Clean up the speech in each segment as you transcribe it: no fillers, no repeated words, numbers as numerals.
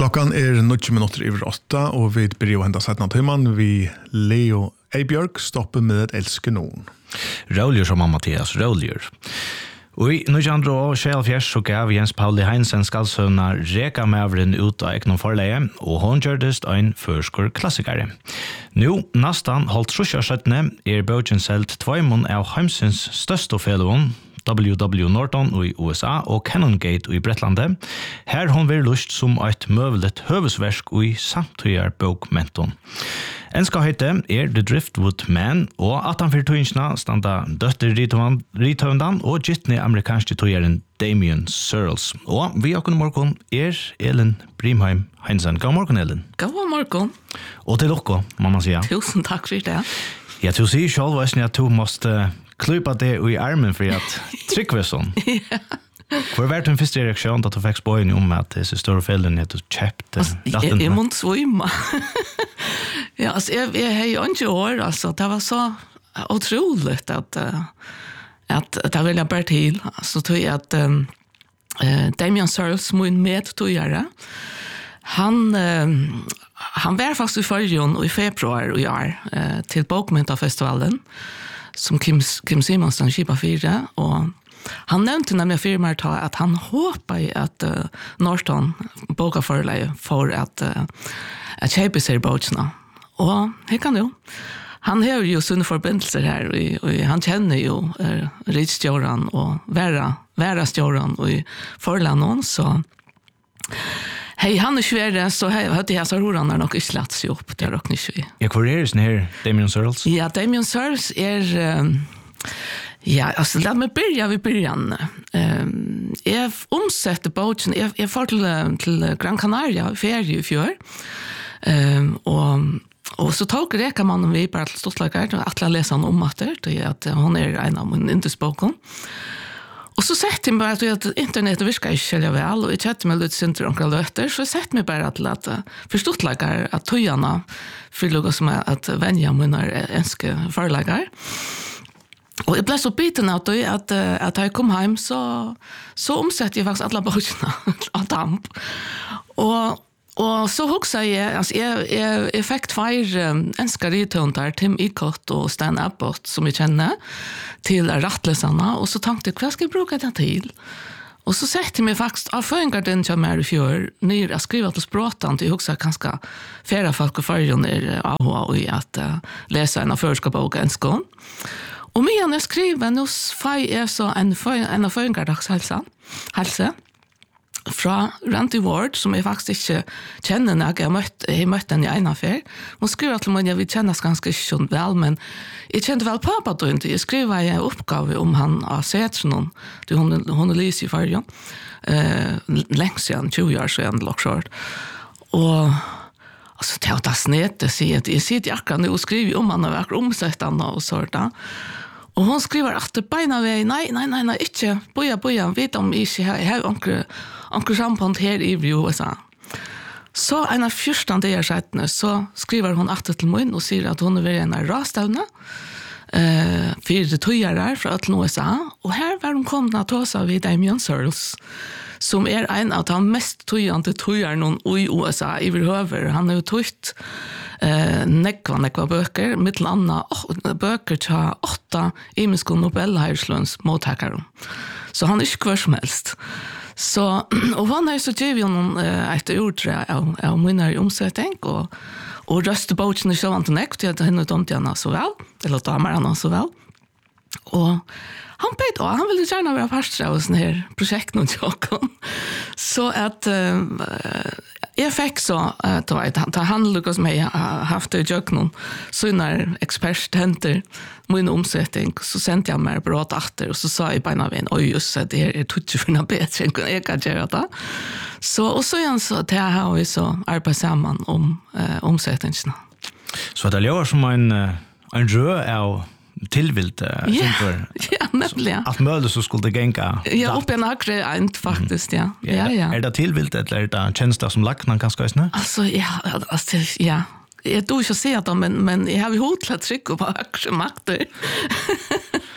Klockan 9 minuter över 8 och vi börjar hända sättna timman vi Leo Björk stoppar med att älska någon. Rolier som Mattias Rolier. Och i 1974 så gav Jens Pauli Heinsen skallsøvna reka mavren ut av eknon forleie, og hon gjørdest en førskår klassikere. Nå, nastan holdt trusjårsettene bøtjen selt tvøymon av heimsins største felloen, W.W. Norton i USA og Canongate i Bretlandet. Her hon vil lust som et møvelet høvesversk i samtøyar bokmenton. En skal høyte The Driftwood Man, og at han for tøynsna standa døtter rithøvendan og gittne amerikanske tøyeren Damien Searles. Og vi akkurat morgen Ellen Brimheim Heinsen. God morgen, Ellen. God morgen. Og til dere, må man sige. Tusen takk for det. Jeg tror sier selv at du måtte kløypa det i armen for at trykke sånn. Ja. Hvor var din første reaksjon da du fikk spøyne om at disse store fellene at du kjøpte ratten? Jeg måtte svømme. Ja, altså, jeg har jo ikke år, altså, det var så utroligt at det ville bare til. Så tror jeg at Damien Searles, min medtøyere, han var faktisk i førjen i februar i år til Bokmentafestivalen, som Kim Simonsen kippa 4, og han nevnte nemlig firmaer til at han håper at Norton bokaforleie for at kjøpe seg bøkene. Og her kan jo. Han har jo sånne forbindelser her, og han kjenner jo riksstjåren og værastjåren i forlandet, så hei, han svære, så hadde jeg så roran nok ikke latt seg opp, det råkner ikke vi. Ja, hvor er det her, Damien Searles? Ja, Damien Searles ja, altså, la meg begynne ved begynnelsen. Jeg omsetter boken, jeg får til Gran Canaria i ferie i fjør, og så tok rekamannen vi bare til Stortlager, og at jeg leser han om at hun en av min indusboken. Og så sette jeg bare at internettet virker ikke kjellig vel, og jeg kjette meg litt sinter omkring løter, så jeg sette meg bare til at forståttlager at tøyene for noe som at vennene mine ønsker forlager. Og jeg ble så biten av det at da jeg kom hjem, så omsetter jeg faktisk alle bøkene av damp. Og så husker jeg, altså jeg fikk tvær enskaritønder, Tim Icott og Stan Abbott, som jeg kjenner, til rattlesene, og så tenkte jeg, hva skal jeg bruke det til? Og så sette jeg meg faktisk, av føringarden til meg i fjør, når jeg skriver til språten, til jeg husker kanskje flere folk og førjønner av i at lese en av førskapet en skån. Og med når jeg skriver, nå får jeg så en av føringardags helse, fra Randy Ward, som jeg faktisk ikke kjenner når jeg har møtt henne i en affær. Hun skriver til meg, jeg vil kjennes ganske ikke sånn vel, men jeg kjente vel pappa da ikke. Jeg skriver en oppgave om han av Setsen, hun lyser i fargen, lengst siden, 20 år siden, lokskjørt. Og altså, det er snett, jeg sitter akkurat nå og skriver om han, og akkurat omsett han og sånt da. Og hun skriver at det beina vei, nei, ikke, boja, vet om jeg har anker samband her i USA. Så en av 14 dager settene, så skriver hun at til min og sier at hun er en av rastavne, 4 tøyere fra USA, og her var hun kommet til å ta ved Damien Searles, som er en av de mest tøyende tøyerne i USA i hverhøver. Han har jo tøyt nekva bøker, mitt annet bøker til 8 imiske Nobelheislønns mottakere. Så han er ikke hver som helst. Så, og han har så givet noen et ordre av minne omsetning, og røste bøkene så vant nekk til at henne domte henne så vel, eller damer henne så vel. Og han beit også, han ville gjerne være parster av sånne her prosjekt noen tjokken. Så at jeg fikk så, det handler noe som jeg har haft i tjokken, så når eksperthenter min omsetning, så sendte jeg meg brått atter, og så sa jeg bare en oi, just det er tutsi for noe bedre enn jeg kan gjøre det. Så, og så igjen så, det har vi så arbeidet sammen om omsetningene. Så det gjør som en rød av tilvilt ja, nemlig. At møle så skulle det genka. Ja, oppe en akkurat ent faktisk, ja. Ja. Det tilvilt, eller det tjenester som lagt man kan skøysne? Altså, ja. Jeg tror ikke å si det, men jeg har jo hodlet trykk på akkurat makter.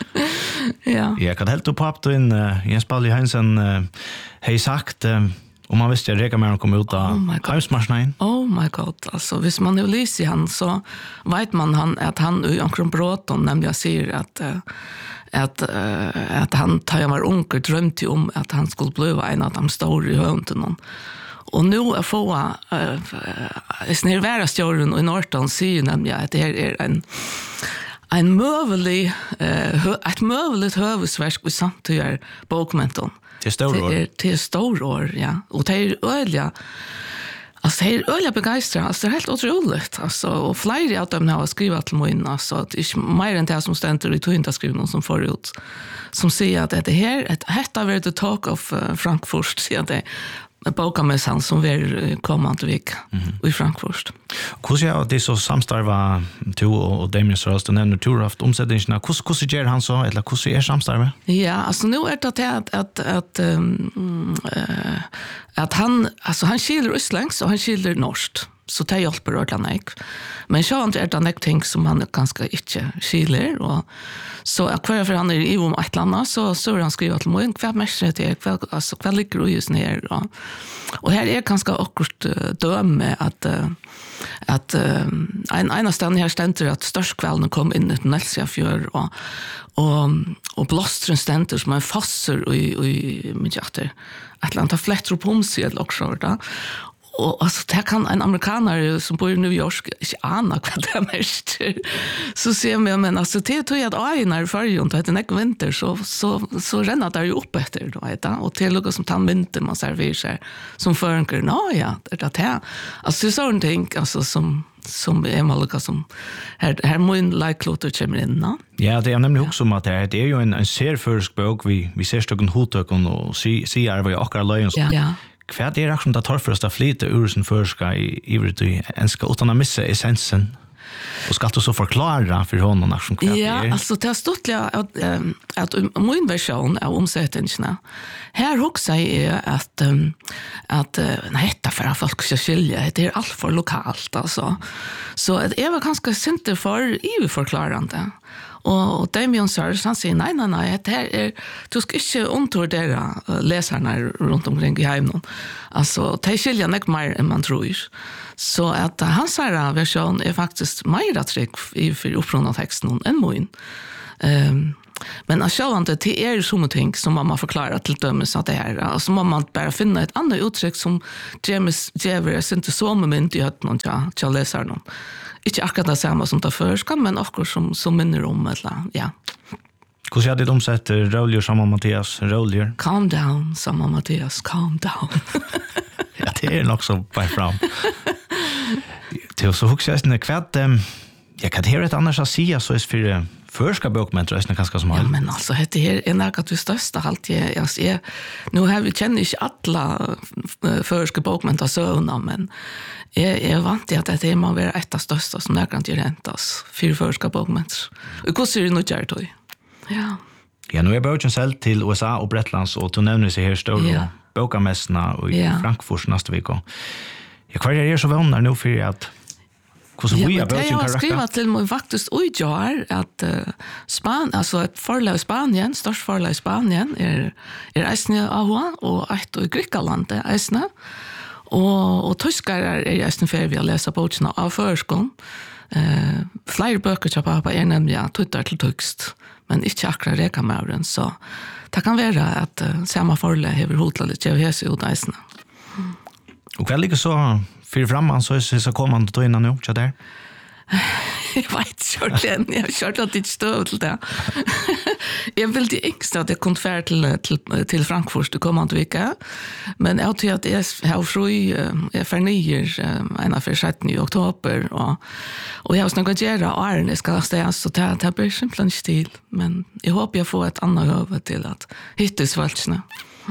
Ja. Jeg kan helt opp på inn, Jens Pauli Heinsen har sagt Och man visste att Reka-mären kom ut av Heimsmarsnaden. Oh my god, alltså hvis man nu lyser han så vet man att han i omkring bråten nämligen säger att han tar jag var onkel drömde om att han skulle bli en av de stora i hönten. Och nu är få snärvärastjorden i Norton säger nämligen att det här är en möjlig ett möjligt hövsverk vi samtidigt bokmenton. Till storår. Till storår, ja. Och det är öliga. Alltså det är öliga begeistrade. Alltså det är helt otroligt. Alltså, och flera av dem har skrivit till mig. Alltså det är mer än det som ständer i tog-inte-skrivningen som förut. Som säger att det här har varit the talk of Frankfurt, säger det. Bokamässan som vi kommande vecka i Frankfurt. Hur är det så samstarva du och Damien Strauss, du nämner du har haft omsättningarna. Hur gör han så, eller hur är samstarva? Ja, alltså nu är det att han skiljer isländsk och han skiljer norskt. Så det hjälper ordentligt. Men så är det en ting som han ganska inte skiljer. Och så kvar för han är i om ett land så är han skrivit till mig kvar mest det kvar ligger just ner och här är ganska akkurat döme att en stan här ständer att störskvällen kom in i Nelsjafjör och blåstren ständer som en fasser i midjatter Atlanta flätter på omsed också då. Och alltså det kan en amerikaner som bor i New York inte ana vad det är mest. Så ser man men alltså det tror jag att när förr och det är vinter så ränner det ju upp efter då vet jag och till något som tar vinter man serverar som förnkar ja det här. Alltså det är sånt ting alltså som är malika som här mun like-klotter kommer in. Ja, det är nämligen också om att det är ju en serförsk bok vi ser stycken hotökon och ser vad jag akkurat löjens. Ja. Kvad är det att tar första flyta ur sin förska i övrigt en ska utan att missa essensen och ska du så förklara för honom som kvad ja, alltså det har stått att min version av omsättningarna här också är att detta för att folk ska skilja det är allt för lokalt alltså. Så det var ganska simpelt för EU-förklarande. Och Damien Sars han säger nej det här är du ska inte ontordera läsarna runt omkring i hemmen. Alltså det skiljer nog mer än man tror. Så att hans version är faktiskt mer trick i för upprunna texten än min. Men att själva det är så mycket som man förklarar till dömes att det är. Alltså man bara finna ett annat uttryck som James Jevers inte så med myndigheten och läser någon. Inte akkurat det samma som det förska, men också som minner om eller ja. Hur ser det omsätter Rolier samma Mattias Rolier? Calm down, samma Mattias, calm down. Ja, det är nog så by fram. Till så huxar jag kvätt jag kan höra ett annars att säga så är förska bokmentrösna ganska som ja, men alltså det här är något du största alltid nu har vi känner inte alla förska bokmentrösna men jag vant till att det är man vara ett av största som jag kan inte rentas för förska bokmentr. Och hur ser det nu gör det? Ja. Ja, nu är boken selv till USA och Bretlands och du nämner sig här stora bokamässorna i Frankfurt nästa vecka. Jag kvar är så vänner nu för att jag har skrivit till mig faktiskt att alltså ett förlag i Spanien, störst förlag i Spanien är Eisne AHA och ett i Grekland är Eisne. Och tyskar är Eisne för vi har läsa boken av förskon. Flera böcker som pappa är nämligen tuttar till text, men inte akkurat Reka-mären, så det kan vara att samma förlag har hotlat lite av hese ut Eisne. Och vad ligger så för framman så är så kommande då innan nu så där. Jag vet själv jag har kört att det stöd till det. Jag vill det extra att jag kom färd till Frankfurt det kommande vecka. Men jag tror att jag har fri förnyer en av i oktober och jag har snackat göra Arne jag ska ställa så det blir simpelt inte stil, men jag hoppas jag får ett annat över till att hitta svaltsna.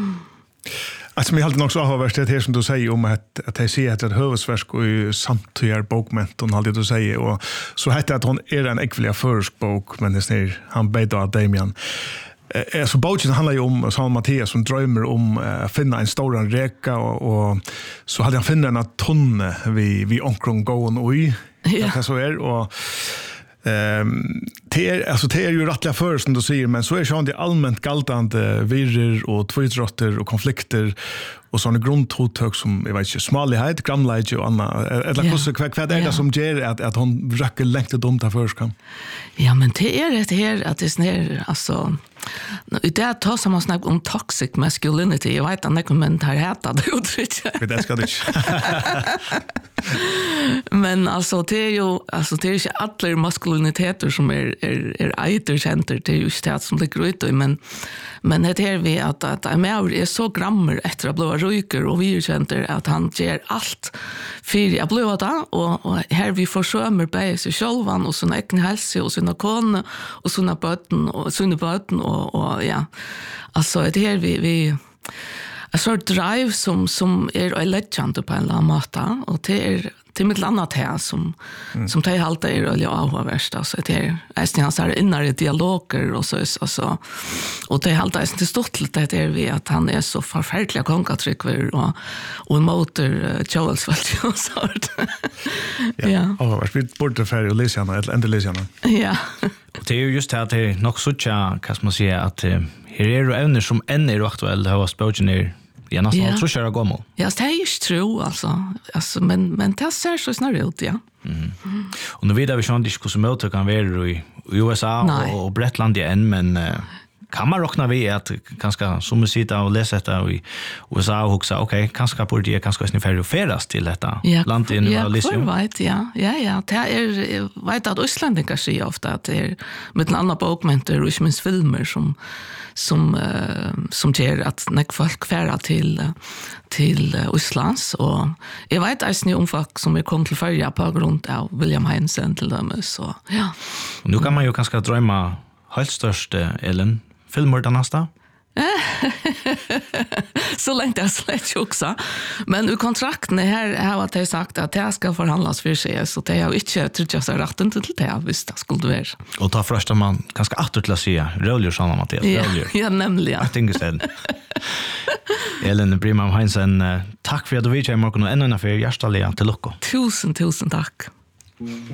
Alltså jag har alltid också avhört det här som du säger om att jag ser att ett huvudverk och samtidigt bokment hon alltid du säger och så heter att hon är en äckliga försk bok men det är han bäddar av Damien. Så boken handlar ju om Samuel Mattias som drömmer om att finna en stor reka och så hade han finna en tonne vid omkring gåen och i det så är och Det är ju rättliga för som du säger, men så är det allmänt galtande virrer och tvåtrotter och konflikter och såna grundhottök som jag vet inte smallighet, gramlighet och annat. Eller vad är det som ger att hon röker längt och dumt för ska? Ja, men det är det här att det är snär alltså i det tar som man snackar om toxic masculinity. Jag vet inte men det här heter det uttrycket. Det ska det inte. Men alltså det är ju det är inte alla maskuliniteter som är eitercenter, det är ju det som ligger ute men det är vi att Amaury är så grammer efter att bli ryker och vi känner att han ger allt för att bli det och här vi försömer bära sig själva och sina egna hälsa och sina kone och sina böten och ja alltså det här vi en sort drive som är legend på en eller annan måte och det är till mitt annat här som tar halta är eller avvärst alltså det är nästan hans här inre dialoger och så alltså och det halta är inte stort lite det är vi att han är så förfärliga kongatryckver och en motor Charles och sånt. Ja. Avvärst vi borde färdig och läsa eller inte läsa. Ja. Det är ju just det att det är nog så kan man säga att här är det ämnen som än är aktuella har spågen är ja, nästan tror jag gammal. Ja, det är ju true alltså men det ser så snart ut, ja. Och nu vet vi ju inte hur som möte kan vara i USA och Bretland igen men kan man räkna med att kanske som sitta och läsa detta i USA och också okej, kanske borde det kanske ungefär refereras till detta land i nu liksom. Ja, det är vet att Islandingar säger ofta att det är med en annan bokmenter och inte minst filmer som ger att när folk färra till Islands och jag vet att ni folk som är kom till förra på grund av William Heinsen till dem så ja. Och nu kan man ju kanske drömma helt störst Ellen filmer den nästa. Så länge det är slätt också. Men i kontrakten här har det sagt att det ska förhandlas för sig så det har inte tryckt sig rätten till det hvis det skulle vara. Och ta först man ganska åter till att säga Röljur Sanna Mattias. Ja, nämligen. Jag tänker sen. Ellen Brimam Heinsen, tack för att du vill i morgon och ännu en affär hjärtaliga till lucka. Tusen tack.